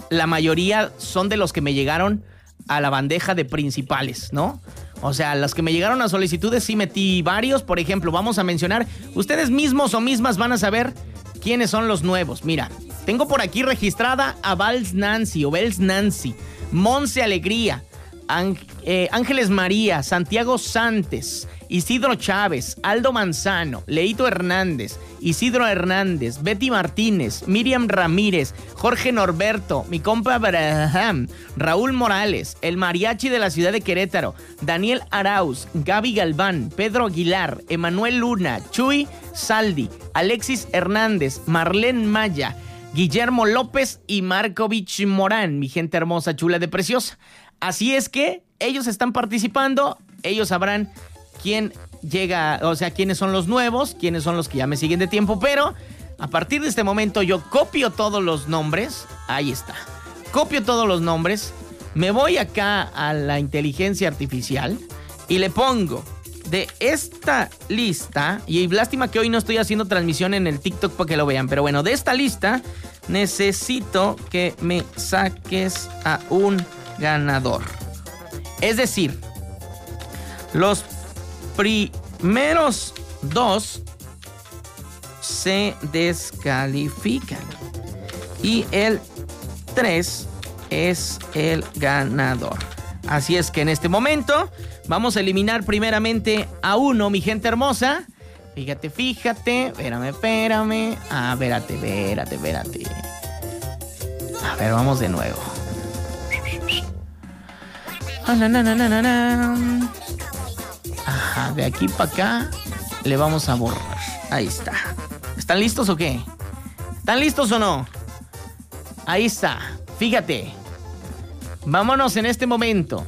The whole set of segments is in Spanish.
la mayoría son de los que me llegaron a la bandeja de principales, ¿no? O sea, las que me llegaron a solicitudes sí metí varios. Por ejemplo, vamos a mencionar, ustedes mismos o mismas van a saber quiénes son los nuevos. Mira, tengo por aquí registrada a Vals Nancy o Vels Nancy, Monse Alegría, Ángeles María, Santiago Santos, Isidro Chávez, Aldo Manzano, Leito Hernández, Isidro Hernández, Betty Martínez, Miriam Ramírez, Jorge Norberto, mi compa Abraham, Raúl Morales, el mariachi de la ciudad de Querétaro, Daniel Arauz, Gaby Galván, Pedro Aguilar, Emanuel Luna, Chuy Saldi, Alexis Hernández, Marlene Maya, Guillermo López y Markovich Morán, mi gente hermosa, chula de preciosa. Así es que ellos están participando, ellos sabrán quién llega, o sea, quiénes son los nuevos, quiénes son los que ya me siguen de tiempo, pero a partir de este momento yo copio todos los nombres, ahí está, copio todos los nombres, me voy acá a la inteligencia artificial y le pongo de esta lista, y lástima que hoy no estoy haciendo transmisión en el TikTok para que lo vean, pero bueno, de esta lista necesito que me saques a un ganador. Es decir, los primeros dos se descalifican y el 3 es el ganador. Así es que en este momento vamos a eliminar primeramente a uno, mi gente hermosa. Fíjate, espérame. Ah, espérate. A ver, vamos de nuevo. Ajá, de aquí para acá le vamos a borrar. Ahí está. ¿Están listos o qué? ¿Están listos o no? Ahí está. Fíjate. Vámonos en este momento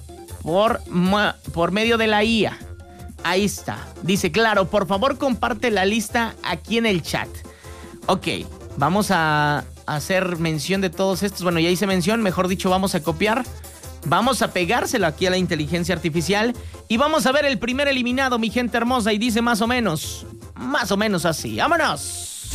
por medio de la IA. Ahí está. Dice, claro, por favor comparte la lista aquí en el chat. Ok, vamos a hacer mención de todos estos. Bueno, ya hice mención, mejor dicho, vamos a copiar. Vamos a pegárselo aquí a la inteligencia artificial y vamos a ver el primer eliminado, mi gente hermosa, y dice más o menos así. ¡Vámonos!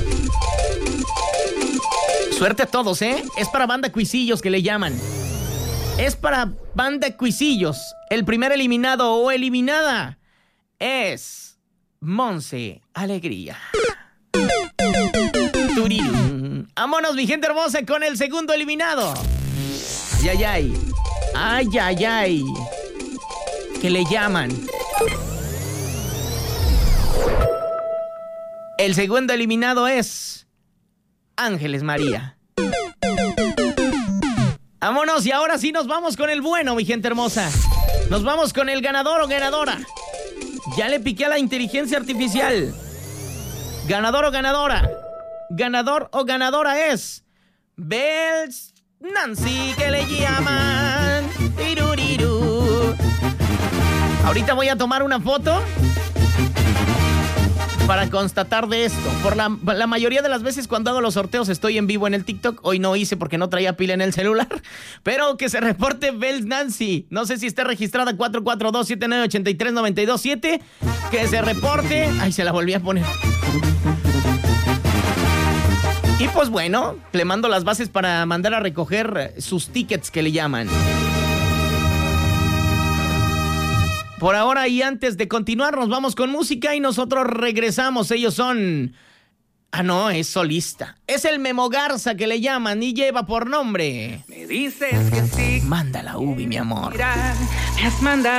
Suerte a todos, ¿eh? Es para banda cuisillos que le llaman. Es para banda cuisillos. El primer eliminado o eliminada es Monse Alegría. Turirín. Vámonos, mi gente hermosa, con el segundo eliminado. Ay. Que le llaman. El segundo eliminado es Ángeles María. Vámonos, y ahora sí nos vamos con el bueno, mi gente hermosa. Nos vamos con el ganador o ganadora. Ya le piqué a la inteligencia artificial. Ganador o ganadora. Ganador o ganadora es Vels Nancy, que le llaman. Tiruriru. Ahorita voy a tomar una foto para constatar de esto. Por la mayoría de las veces cuando hago los sorteos estoy en vivo en el TikTok. Hoy no hice porque no traía pila en el celular. Pero que se reporte Vels Nancy. No sé si está registrada 442-7983-927. Que se reporte. Ay, se la volví a poner. Y pues bueno, le mando las bases para mandar a recoger sus tickets que le llaman. Por ahora y antes de continuar, nos vamos con música y nosotros regresamos. Ellos son... Ah, no, es solista. Es el Memo Garza que le llaman y lleva por nombre... Me dices que sí. Manda la Ubi, mi amor. Mira, me has mandado